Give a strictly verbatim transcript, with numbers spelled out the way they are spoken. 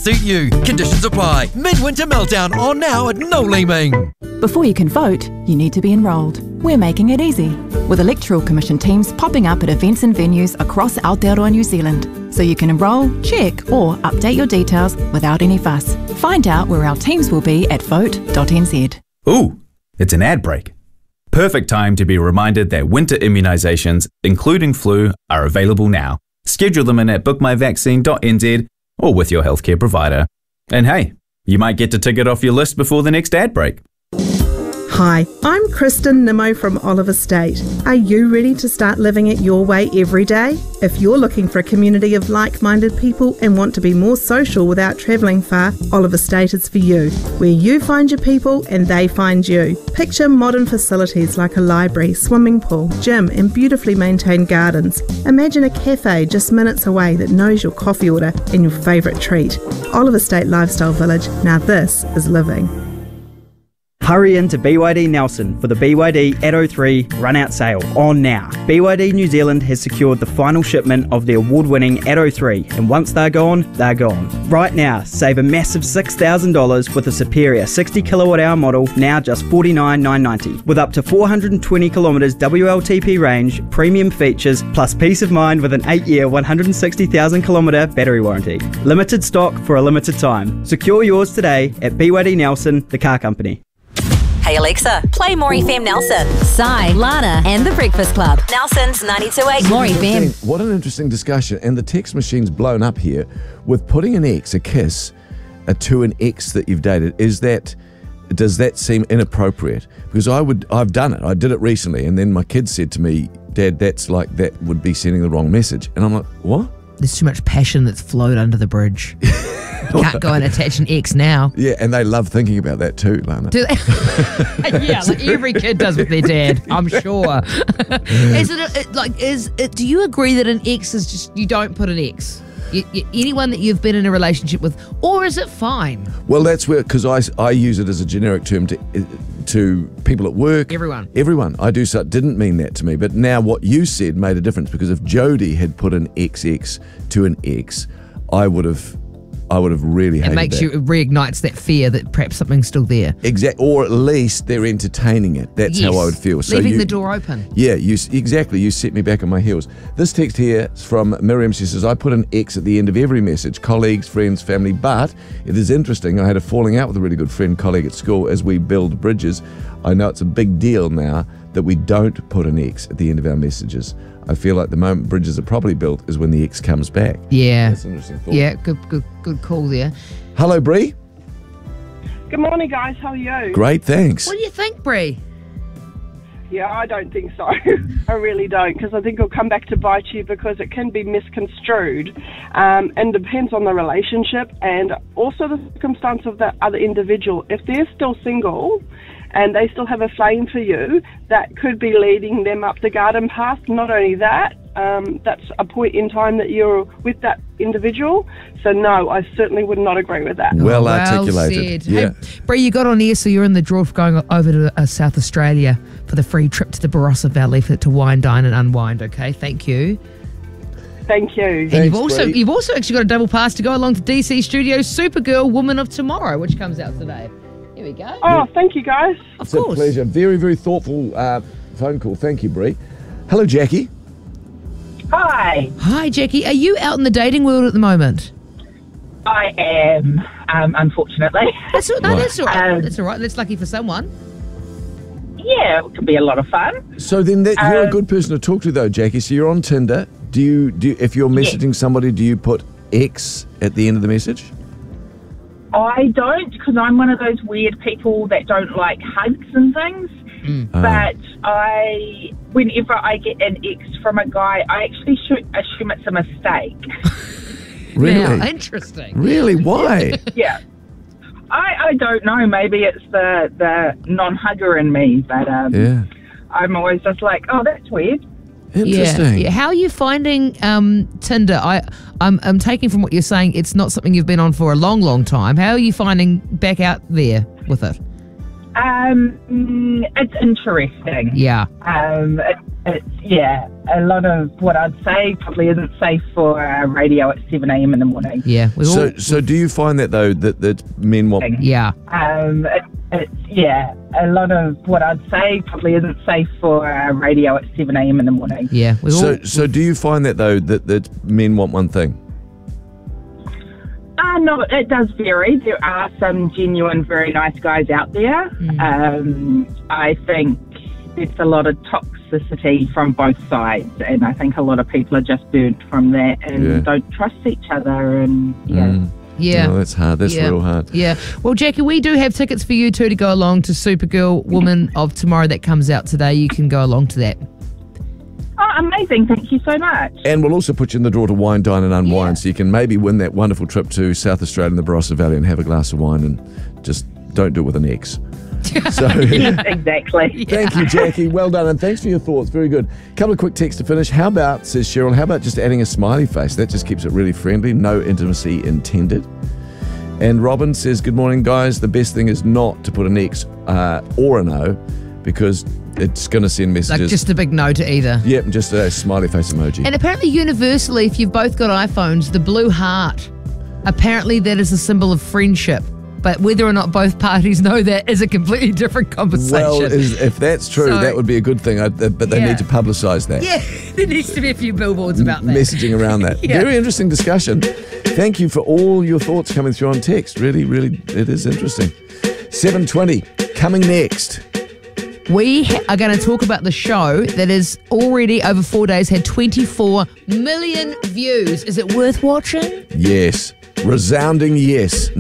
suit you. Conditions apply. Midwinter Meltdown on now at No Leeming. Before you can vote, you need to be enrolled. We're making it easy, with Electoral Commission teams popping up at events and venues across Aotearoa, New Zealand, so you can enrol, check or update your details without any fuss. Find out where our teams will be at vote dot n z. Ooh, it's an ad break. Perfect time to be reminded that winter immunisations, including flu, are available now. Schedule them in at book my vaccine dot n z or with your healthcare provider. And hey, you might get to tick it off your list before the next ad break. Hi, I'm Kristen Nimmo from Olive Estate. Are you ready to start living it your way every day? If you're looking for a community of like-minded people and want to be more social without travelling far, Olive Estate is for you, where you find your people and they find you. Picture modern facilities like a library, swimming pool, gym and beautifully maintained gardens. Imagine a cafe just minutes away that knows your coffee order and your favourite treat. Olive Estate Lifestyle Village, now this is living. Hurry into B Y D Nelson for the B Y D Atto three run-out sale on now. B Y D New Zealand has secured the final shipment of the award-winning Atto three, and once they're gone, they're gone. Right now, save a massive six thousand dollars with a superior sixty kilowatt hour model, now just forty-nine thousand nine hundred ninety, with up to four hundred twenty kilometres W L T P range, premium features, plus peace of mind with an eight year, one hundred sixty thousand kilometre battery warranty. Limited stock for a limited time. Secure yours today at B Y D Nelson, the car company. Hey Alexa, play More F M Nelson. Sai, Lana, and The Breakfast Club. Nelson's ninety-two point eight More F M. What an interesting discussion. And the text machine's blown up here with putting an ex, a kiss, uh, to an ex that you've dated. Is that, does that seem inappropriate? Because I would, I've done it. I did it recently, and then my kid said to me, Dad, that's like, that would be sending the wrong message. And I'm like, what? There's too much passion that's flowed under the bridge. You can't go and attach an ex now. Yeah, and they love thinking about that too, Lana. Do they? Yeah, like every kid does with their dad, I'm sure. Is it, a, it like is it? Do you agree that an ex is just, you don't put an ex? You, you, anyone that you've been in a relationship with, or is it fine? Well, that's where, because I, I use it as a generic term to to people at work. Everyone. Everyone. I do so. Didn't mean that to me, but now what you said made a difference, because if Jodie had put an X X to an ex, I would have. I would have really hated that. It makes that. you, it reignites that fear that perhaps something's still there. Exactly, or at least they're entertaining it. That's yes. how I would feel. So leaving you, the door open. Yeah, you exactly. You set me back on my heels. This text here is from Miriam. She says, I put an X at the end of every message, colleagues, friends, family, but it is interesting. I had a falling out with a really good friend, colleague at school as we build bridges. I know it's a big deal now that we don't put an X at the end of our messages. I feel like the moment bridges are properly built is when the X comes back. Yeah. That's an interesting thought. Yeah, good good good call there. Hello, Bree. Good morning, guys. How are you? Great, thanks. What do you think, Bree? Yeah, I don't think so. I really don't, because I think it'll come back to bite you, because it can be misconstrued, um, and depends on the relationship and also the circumstance of the other individual. If they're still single and they still have a flame for you, that could be leading them up the garden path. Not only that, um, that's a point in time that you're with that individual. So no, I certainly would not agree with that. Well, well articulated. Said. Yeah. Hey, Bree, you got on air, so you're in the draw for going over to uh, South Australia for the free trip to the Barossa Valley for, to wine, dine and unwind, okay? Thank you. Thank you. And Thanks, you've also Bree. you've also actually got a double pass to go along to D C Studios Supergirl Woman of Tomorrow, which comes out today. Here we go. Oh, thank you, guys. Of It's course. a pleasure. Very, very thoughtful uh, phone call. Thank you, Bree. Hello, Jackie. Hi, Hi, Jackie. Are you out in the dating world at the moment? I am, um, unfortunately. That's all, no, Right. that's all right. Um, that's all right. That's lucky for someone. Yeah, it can be a lot of fun. So then that, you're a Um, good person to talk to, though, Jackie. So you're on Tinder. Do you, do you, if you're messaging somebody, do you put X at the end of the message? I don't, because I'm one of those weird people that don't like hugs and things. Mm. But I, whenever I get an X from a guy, I actually should assume it's a mistake. Really? Now, interesting. Really? Why? Yeah. I, I don't know. Maybe it's the, the non-hugger in me, but um, Yeah. I'm always just like, oh, that's weird. Interesting. Yeah, yeah. How are you finding um, Tinder? I, I'm, I'm taking from what you're saying, it's not something you've been on for a long, long time. How are you finding back out there with it? Um, mm, it's interesting. Yeah. Um, it, it's, yeah, a lot of what I'd say probably isn't safe for uh, radio at seven a.m. in the morning. Yeah. We So, all, so do you find that though that, that men want? yeah. Um, it, it's, yeah, a lot of what I'd say probably isn't safe for uh, radio at seven a.m. in the morning. Yeah. We all, So, so do you find that though that, that men want one thing? Uh, no, it does vary. There are some genuine, very nice guys out there. Mm. Um, I think there's a lot of toxicity from both sides, and I think a lot of people are just burnt from that and Yeah. don't trust each other. And yeah, Mm. yeah. No, that's hard. That's yeah. real hard. Yeah. Well, Jackie, we do have tickets for you too to go along to Supergirl Woman of Tomorrow that comes out today. You can go along to that. oh, amazing! Thank you so much. And we'll also put you in the draw to Wine, Dine and Unwind, Yeah. so you can maybe win that wonderful trip to South Australia and the Barossa Valley and have a glass of wine and just don't do it with an ex. So Yes, exactly. thank you, Jackie. Well done, and thanks for your thoughts. Very good. Couple of quick texts to finish. How about, says Cheryl, how about just adding a smiley face? That just keeps it really friendly. No intimacy intended. And Robin says, good morning, guys. The best thing is not to put an X uh, or an O because it's going to send messages. Like just a big no to either. Yep, just a smiley face emoji. And apparently, universally, if you've both got iPhones, the blue heart, apparently that is a symbol of friendship. But whether or not both parties know that is a completely different conversation. Well, is, if that's true, So- that would be a good thing. I, but they Yeah. need to publicise that. yeah, there needs to be a few billboards about that. Messaging around that. Yeah. Very interesting discussion. Thank you for all your thoughts coming through on text. Really, really, it is interesting. seven twenty, coming next. We ha- are going to talk about the show that is already over four days had twenty-four million views. Is it worth watching? Yes. Resounding yes.